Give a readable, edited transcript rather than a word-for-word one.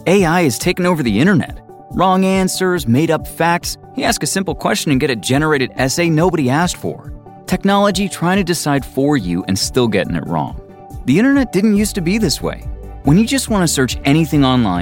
AI has taken over the internet. Wrong answers, made-up facts. You ask a simple question and get a generated essay nobody asked for. Technology trying to decide for you and still getting it wrong. The internet didn't used to be this way. When you just want to search anything online,